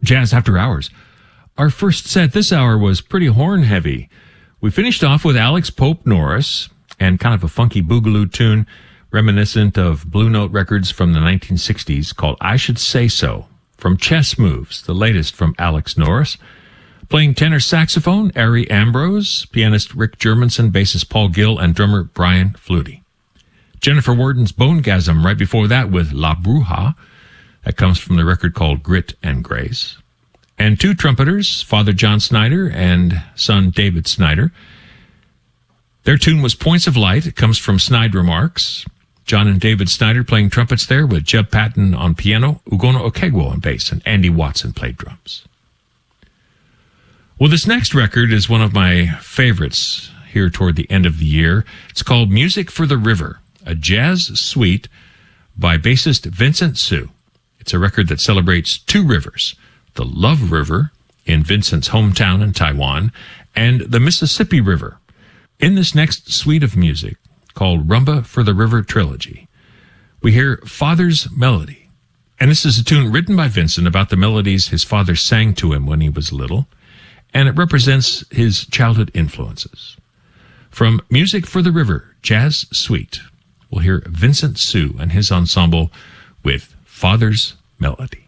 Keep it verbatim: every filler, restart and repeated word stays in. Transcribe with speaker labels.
Speaker 1: Jazz After Hours. Our first set this hour was pretty horn heavy. We finished off with Alex Pope Norris and kind of a funky boogaloo tune reminiscent of Blue Note records from the nineteen sixties called I Should Say So from Chess Moves, the latest from Alex Norris. Playing tenor saxophone, Ari Ambrose, pianist Rick Germanson, bassist Paul Gill, and drummer Brian Flutie. Jennifer Warden's Bonegasm right before that with La Bruja. That comes from the record called Grit and Grace. And two trumpeters, Father John Snyder and son David Snyder. Their tune was Points of Light. It comes from Snide Remarks. John and David Snyder playing trumpets there with Jeb Patton on piano, Ugono Okegwo on bass, and Andy Watson played drums. Well, this next record is one of my favorites here toward the end of the year. It's called Music for the River, a jazz suite by bassist Vincent Hsu. It's a record that celebrates two rivers, the Love River in Vincent's hometown in Taiwan, and the Mississippi River. In this next suite of music, called Rumba for the River Trilogy, we hear Father's Melody. And this is a tune written by Vincent about the melodies his father sang to him when he was little, and it represents his childhood influences. From Music for the River Jazz Suite, we'll hear Vincent Hsu and his ensemble with Father's Melody.